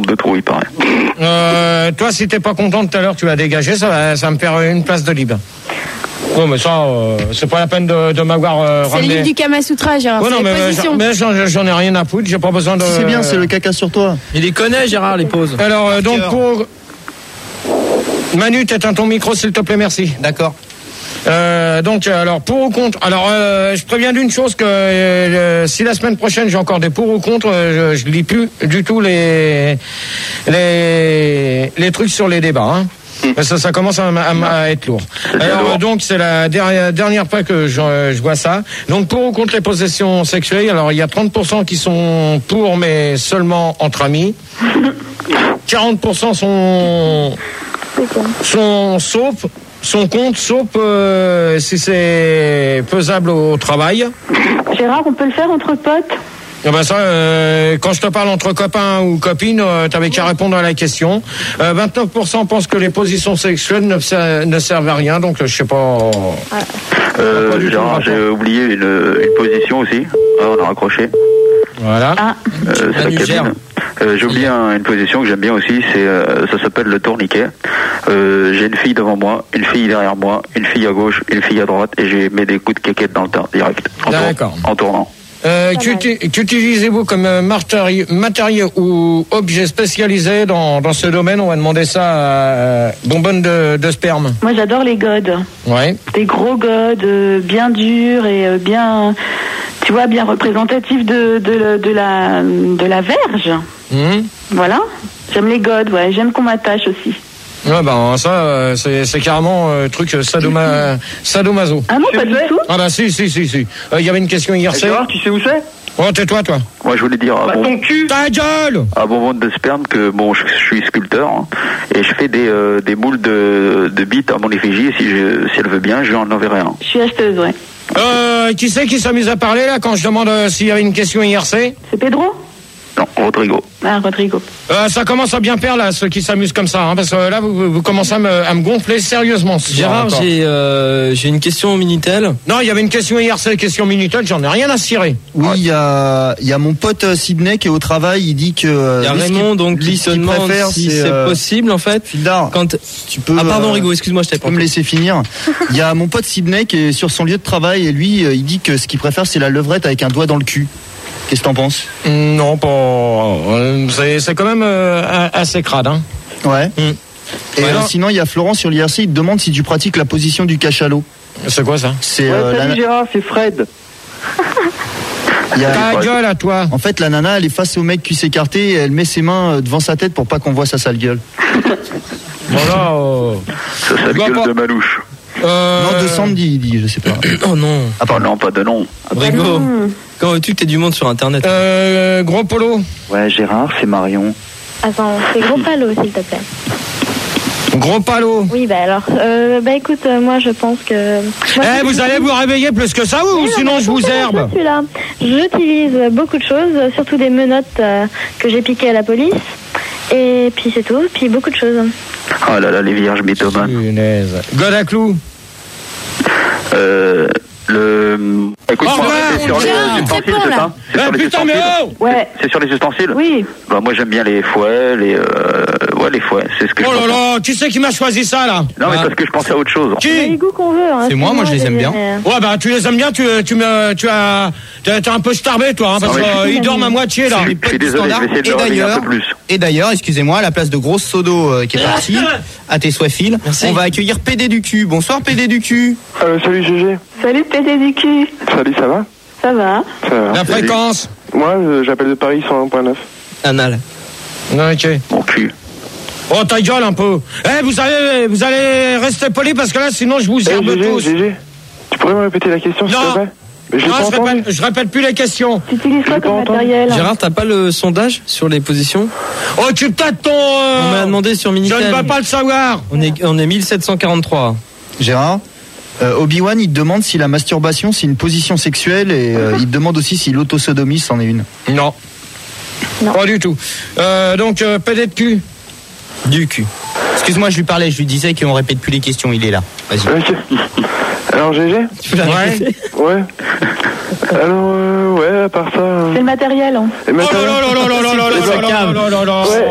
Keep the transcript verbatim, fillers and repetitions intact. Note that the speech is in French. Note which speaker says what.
Speaker 1: de trou, il paraît.
Speaker 2: Euh, toi, si t'es pas content tout à l'heure, tu vas dégager, ça va, ça va me faire une place de libre. Bon, mais ça, euh, c'est pas la peine de, de m'avoir euh,
Speaker 3: C'est
Speaker 2: ramené.
Speaker 3: le livre du Kama Sutra, Gérard.
Speaker 2: Ouais,
Speaker 3: c'est
Speaker 2: non,
Speaker 3: les
Speaker 2: mais,
Speaker 3: positions.
Speaker 2: mais j'en, j'en ai rien à foutre, j'ai pas besoin de.
Speaker 4: C'est bien, c'est le caca sur toi.
Speaker 5: Il les connaît, Gérard, les pauses.
Speaker 2: Alors, euh, donc pour. Manu, t'éteins ton micro, s'il te plaît, merci.
Speaker 5: D'accord.
Speaker 2: Euh, donc, alors, pour ou contre. Alors, euh, je préviens d'une chose que euh, si la semaine prochaine j'ai encore des pour ou contre, euh, je, je lis plus du tout les les les trucs sur les débats. Hein. Ça, ça commence à, à, à être lourd. Alors, donc, c'est la dernière, dernière fois que je, je vois ça. Donc, pour ou contre les possessions sexuelles, alors, il y a trente pour cent qui sont pour, mais seulement entre amis. quarante pour cent sont, sont sauf, sont contre, sauf euh, si c'est faisable au travail.
Speaker 6: Gérard, on peut le faire entre potes?
Speaker 2: Eh ben ça, euh, quand je te parle entre copains ou copines, euh, t'avais qu'à répondre à la question. Euh, vingt-neuf pour cent pensent que les positions sexuelles ne, ser- ne servent à rien, donc euh, je sais pas.
Speaker 1: Euh, Gérard, j'ai oublié une, une position aussi. Ah, on a raccroché.
Speaker 2: Voilà.
Speaker 6: Ah.
Speaker 1: Euh, c'est la cabine. Euh, j'ai oublié un, une position que j'aime bien aussi, c'est euh, ça s'appelle le tourniquet. Euh, j'ai une fille devant moi, une fille derrière moi, une fille à gauche, une fille à droite, et j'ai mis des coups de quéquette dans le tas direct. En
Speaker 2: D'accord.
Speaker 1: Tour, en tournant.
Speaker 2: Euh, qu'uti- qu'utilisez-vous comme euh, matériau, matériau ou objet spécialisé dans, dans ce domaine? On va demander ça à euh, Bonbonne de, de sperme.
Speaker 6: Moi, j'adore les godes.
Speaker 2: Ouais.
Speaker 6: Des gros godes, euh, bien durs et euh, bien, tu vois, bien représentatifs de, de, de, la, de la verge.
Speaker 2: Mmh.
Speaker 6: Voilà. J'aime les godes, ouais. J'aime qu'on m'attache aussi.
Speaker 2: Ouais, ben ça, euh, c'est, c'est carrément euh, truc euh, sadoma, sadomaso.
Speaker 6: Ah non, pas du tout.
Speaker 2: Ah bah si, si, si, si. Il euh, y avait une question hier, c'est...
Speaker 1: tu sais où c'est?
Speaker 2: Oh, tais-toi, toi.
Speaker 1: Moi, je voulais dire à, bon,
Speaker 2: Ta gueule
Speaker 1: à Bonbonne de sperme que bon, je, je suis sculpteur hein, et je fais des, euh, des moules de, de bites à mon effigie. Et si, je, si elle veut bien, je lui en enverrai un.
Speaker 6: Je suis acheteuse, ouais.
Speaker 2: Euh, qui c'est qui s'amuse à parler, là, quand je demande euh, s'il y avait une question I R C?
Speaker 6: C'est Pedro?
Speaker 1: Non, Rodrigo.
Speaker 6: Ah, Rodrigo.
Speaker 2: Euh, ça commence à bien faire, là, ceux qui s'amusent comme ça, hein, parce que là, vous, vous commencez à me, à me gonfler sérieusement. Ce soir,
Speaker 5: Gérard,
Speaker 2: encore.
Speaker 5: j'ai, euh, j'ai une question au Minitel.
Speaker 2: Non, il y avait une question I R C, question Minitel, j'en ai rien à cirer.
Speaker 4: Oui, il y a, il y a mon pote euh, Sidney qui est au travail, il dit que...
Speaker 5: Il y a
Speaker 4: lui, ce qu'il-
Speaker 5: Raymond donc
Speaker 4: lui,
Speaker 5: qui
Speaker 4: ce
Speaker 5: se
Speaker 4: qu'il
Speaker 5: demande
Speaker 4: préfère,
Speaker 5: si c'est
Speaker 4: euh,
Speaker 5: possible en fait.
Speaker 4: Fildar,
Speaker 5: Quand
Speaker 4: tu peux...
Speaker 5: ah pardon
Speaker 4: euh,
Speaker 5: Rigo, excuse-moi, je t'avais
Speaker 4: Tu
Speaker 5: pas
Speaker 4: peux me
Speaker 5: entendu.
Speaker 4: laisser finir. Il y a mon pote Sidney qui est sur son lieu de travail et lui, euh, il dit que ce qu'il préfère, c'est la levrette avec un doigt dans le cul. Qu'est-ce que t'en penses?
Speaker 2: Non, pas... euh, C'est, c'est quand même euh, assez crade, hein.
Speaker 4: Ouais.
Speaker 2: Mm.
Speaker 4: Et
Speaker 2: Ouais,
Speaker 4: euh,
Speaker 2: non.
Speaker 4: sinon, il y a Florent sur l'I R C, il te demande si tu pratiques la position du cachalot.
Speaker 2: C'est quoi ça?
Speaker 4: C'est euh, la-
Speaker 1: Gérard, c'est Fred.
Speaker 4: il y a-
Speaker 2: Ta gueule à toi.
Speaker 4: En fait, la nana, elle est face au mec cuisse écarté et elle met ses mains euh, devant sa tête pour pas qu'on voit sa sale gueule.
Speaker 2: Voilà. euh,
Speaker 1: Ça, c'est
Speaker 2: Je vois
Speaker 1: la gueule
Speaker 2: pas.
Speaker 1: de Malouche.
Speaker 2: euh,
Speaker 4: Non, de Sandy, il dit, je sais pas.
Speaker 5: Oh non.
Speaker 1: Ah, bah non, pas de nom.
Speaker 5: Rigo, quand veux-tu que t'aies du monde sur internet?
Speaker 2: Euh, gros polo.
Speaker 1: Ouais, Gérard, c'est Marion.
Speaker 7: Attends, c'est gros palo, s'il te plaît.
Speaker 2: Gros palo.
Speaker 7: Oui, bah alors, euh, bah écoute, euh, moi je pense que... Moi,
Speaker 2: Eh, vous allez vous réveiller plus que ça ou
Speaker 7: Oui, non,
Speaker 2: sinon
Speaker 7: mais
Speaker 2: je vous
Speaker 7: attention,
Speaker 2: herbe?
Speaker 7: celui-là. J'utilise beaucoup de choses, surtout des menottes euh, que j'ai piquées à la police. Et puis c'est tout, puis beaucoup de choses.
Speaker 1: Oh là là, les vierges mythomanes.
Speaker 2: Punaise. God à clou.
Speaker 1: Euh, le... Écoute-moi,
Speaker 2: Au revoir,
Speaker 1: c'est sur les
Speaker 3: Gérard,
Speaker 1: ustensiles,
Speaker 3: c'est bon,
Speaker 1: c'est
Speaker 3: là.
Speaker 1: ça? C'est
Speaker 2: Eh,
Speaker 1: sur les
Speaker 2: putain, mais
Speaker 1: ustensiles.
Speaker 2: oh!
Speaker 6: Ouais.
Speaker 1: C'est sur les ustensiles?
Speaker 6: Oui.
Speaker 1: Bah, moi, j'aime bien les fouets, les, euh, ouais, les fouets. C'est ce que
Speaker 2: Oh
Speaker 1: je
Speaker 2: là
Speaker 1: pense.
Speaker 2: là, qui c'est qui m'a choisi ça là?
Speaker 1: Non, mais
Speaker 2: Ah.
Speaker 1: parce que je pensais à autre chose.
Speaker 7: C'est les
Speaker 2: Qui?
Speaker 7: goûts qu'on veut. Hein,
Speaker 5: C'est moi, moi, je les aime bien.
Speaker 7: mais-
Speaker 2: Ouais, bah tu les aimes bien, tu, tu, me, tu as, t'es t'es un peu starbé toi, hein, parce
Speaker 1: Non, mais je-
Speaker 2: qu'ils dorment à moitié là.
Speaker 1: Je suis désolé, je vais essayer de
Speaker 8: Et
Speaker 1: le réveiller un
Speaker 8: d'ailleurs,
Speaker 1: peu plus.
Speaker 8: et d'ailleurs, excusez-moi, à la place de grosse sodo euh, qui est partie, à tes soins fil,
Speaker 5: Merci.
Speaker 8: on va accueillir P D du cul. Bonsoir P D du cul.
Speaker 9: Euh, salut G G.
Speaker 6: Salut, pété du cul.
Speaker 9: Salut, ça va?
Speaker 6: Ça va?
Speaker 9: Ça va.
Speaker 2: La fréquence.
Speaker 9: Moi, je- j'appelle de Paris cent un point neuf.
Speaker 5: Anal.
Speaker 2: Ok.
Speaker 1: Mon cul.
Speaker 2: Oh ta gueule un peu. Eh, vous allez, vous allez rester poli parce que là sinon je vous
Speaker 9: Eh
Speaker 2: herbe
Speaker 9: G G,
Speaker 2: tous.
Speaker 9: G G, tu pourrais me répéter la question s'il
Speaker 2: Non.
Speaker 9: te plaît? Mais je l'ai
Speaker 2: Non,
Speaker 9: pas
Speaker 2: je
Speaker 9: entendu.
Speaker 2: répète, je répète plus les questions.
Speaker 6: Tu utilises quoi
Speaker 9: J'ai pas
Speaker 6: comme
Speaker 9: entendu.
Speaker 6: matériel?
Speaker 5: Gérard, t'as pas le sondage sur les positions?
Speaker 2: Oh, tu tâtes ton. euh,
Speaker 5: On m'a demandé sur
Speaker 2: Je
Speaker 5: Minitel.
Speaker 2: ne veux pas le savoir.
Speaker 5: On est, on est mille sept cent quarante-trois.
Speaker 4: Gérard, euh, Obi-Wan, il te demande si la masturbation, c'est une position sexuelle et euh, il te demande aussi si l'autosodomie, c'en est une.
Speaker 2: Non.
Speaker 7: Non.
Speaker 2: Pas du tout. Euh, donc, euh, P D de cul.
Speaker 8: Du cul. Excuse-moi, je lui parlais, je lui disais qu'on répète plus les questions, il est là. Vas-y.
Speaker 9: Ok. Alors G G?
Speaker 5: Tu peux la
Speaker 2: Ouais.
Speaker 5: répéter?
Speaker 9: Ouais. Alors, euh, ouais, à part ça... euh,
Speaker 6: C'est le matériel. Hein.
Speaker 9: et
Speaker 2: Oh là
Speaker 9: matériel-
Speaker 2: là là là là là là là là là là là là.
Speaker 9: Ouais.